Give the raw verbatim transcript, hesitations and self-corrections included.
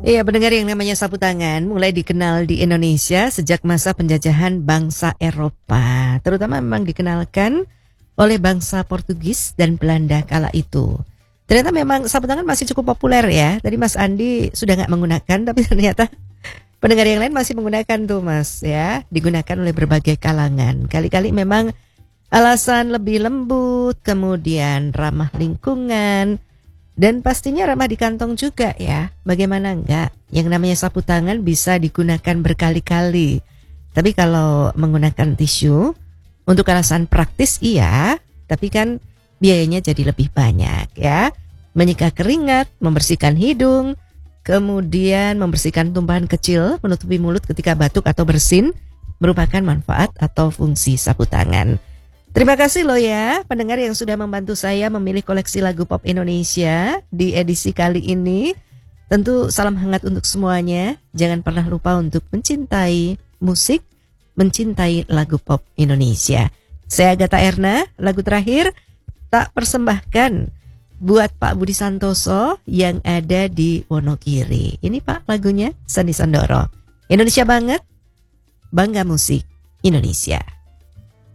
Iya, pendengar, yang namanya sapu tangan mulai dikenal di Indonesia sejak masa penjajahan bangsa Eropa. Terutama memang dikenalkan oleh bangsa Portugis dan Belanda kala itu. Ternyata memang sapu tangan masih cukup populer ya. Tadi Mas Andi sudah nggak menggunakan, tapi ternyata pendengar yang lain masih menggunakan tuh Mas ya. Digunakan oleh berbagai kalangan. Kali-kali memang alasan lebih lembut, kemudian ramah lingkungan, dan pastinya ramah di kantong juga ya. Bagaimana enggak? Yang namanya sapu tangan bisa digunakan berkali-kali. Tapi kalau menggunakan tisu untuk alasan praktis iya, tapi kan biayanya jadi lebih banyak ya. Menyika keringat, membersihkan hidung, kemudian membersihkan tumpahan kecil, menutupi mulut ketika batuk atau bersin merupakan manfaat atau fungsi sapu tangan. Terima kasih loh ya pendengar yang sudah membantu saya memilih koleksi lagu pop Indonesia di edisi kali ini. Tentu salam hangat untuk semuanya. Jangan pernah lupa untuk mencintai musik, mencintai lagu pop Indonesia. Saya Agatha Erna, lagu terakhir tak persembahkan buat Pak Budi Santoso yang ada di Wonogiri. Ini Pak lagunya Sandi Sandoro. Indonesia banget, bangga musik Indonesia.